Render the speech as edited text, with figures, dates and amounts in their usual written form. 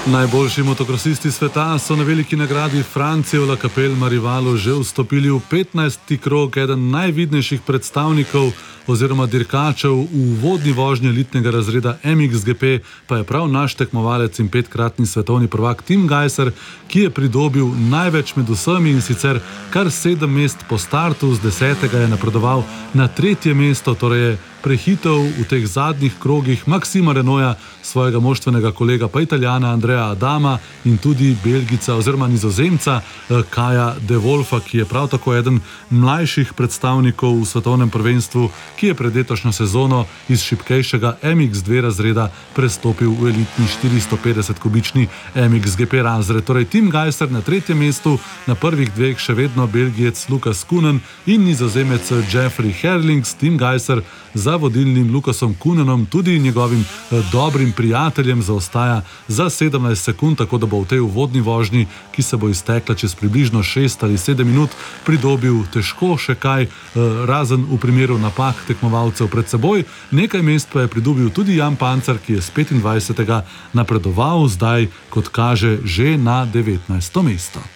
Najboljši motokrosisti sveta so na veliki nagradi Francije v La Capelle Marivalu že vstopili v 15. krog. Eden najvidnejših predstavnikov oziroma dirkačev v uvodni vožnji elitnega razreda MXGP pa je prav naš tekmovalec in 5-kratni svetovni prvak Tim Gajser, ki je pridobil največ med vsemi, in sicer kar 7 mest po startu. Z 10. je napredoval na 3. mesto, torej je prehitel v teh zadnjih krogih Maxima Renaulta, svojega moštvenega kolega pa Italijana Andreja Adama in tudi Belgica oziroma Nizozemca Kaja De Wolfa, ki je prav tako eden mlajših predstavnikov v svetovnem prvenstvu, ki je pred letošnjo sezono iz šibkejšega MX2 razreda prestopil v elitni 450-kubični MXGP razred. Torej Tim Gajser na 3. mestu, na prvih dveh še vedno Belgijec Lukas Kunen in Nizozemec Jeffrey Herlings. Tim Gajser za vodilnim Lukasom Kunenom, tudi njegovim dobrim prijateljem, zaostaja za 17 sekund, tako da bo v tej uvodni vožnji, ki se bo iztekla čez približno 6 ali 7 minut, pridobil težko še kaj, razen v primeru napak tekmovalcev pred seboj. Nekaj mest pa je pridobil tudi Jan Pancar, ki je z 25. napredoval zdaj, kot kaže, že na 19. mesto.